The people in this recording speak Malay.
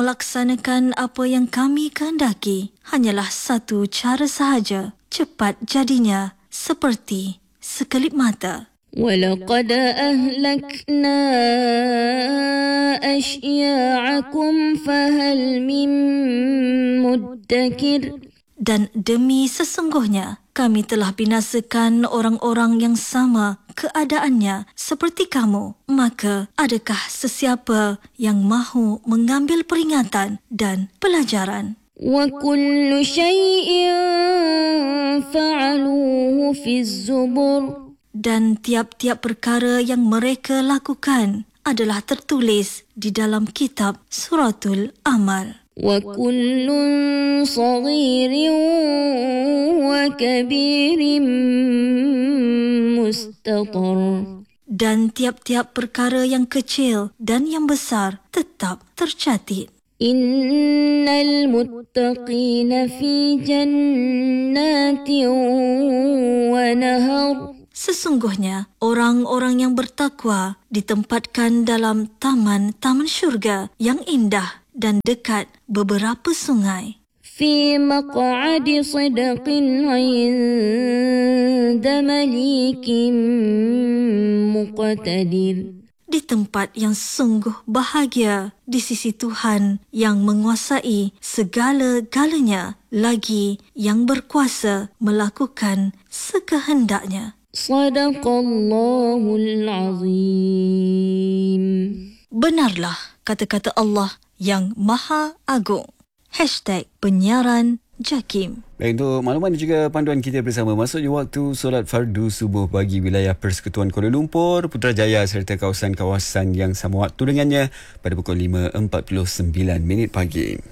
Melaksanakan apa yang kami kehendaki hanyalah satu cara sahaja. Cepat jadinya seperti sekelip mata. وَلَقَدْ أَهْلَكْنَا أَشْيَاعَكُمْ فَهَلْ مِن مُدَّكِرٍ. Dan demi sesungguhnya, kami telah binasakan orang-orang yang sama keadaannya seperti kamu. Maka, adakah sesiapa yang mahu mengambil peringatan dan pelajaran? وَكُلُّ شَيْءٍ فَعَلُوهُ فِي الزُّبُرِ. Dan tiap-tiap perkara yang mereka lakukan adalah tertulis di dalam kitab Suratul Amal. وَكُلٌّ صَغِيرٍ وَكَبِيرٍ مُسْتَطَرٌ. Dan tiap-tiap perkara yang kecil dan yang besar tetap tercatat. إِنَّ الْمُتَّقِينَ فِي جَنَّاتٍ وَنَهَرٍ. Sesungguhnya, orang-orang yang bertakwa ditempatkan dalam taman-taman syurga yang indah dan dekat beberapa sungai. في مقعد صدق عند مليك مقتدر. Di tempat yang sungguh bahagia di sisi Tuhan yang menguasai segala-galanya, lagi yang berkuasa melakukan sekehendaknya. Sadaqallahul Azim. Benarlah kata-kata Allah yang Maha Agung. #penyiaran JAKIM. Baik, untuk makluman dan juga panduan kita bersama, masuknya waktu solat fardu subuh bagi wilayah Persekutuan Kuala Lumpur, Putrajaya serta kawasan-kawasan yang sama waktu dengannya pada pukul 5.49 pagi.